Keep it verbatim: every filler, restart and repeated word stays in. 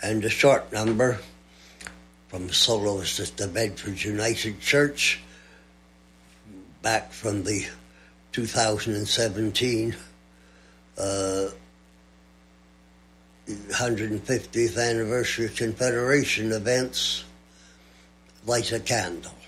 And the short number from the soloist at the Bedford United Church, back from the two thousand seventeen uh, one hundred fiftieth anniversary Confederation events, Light a Candle.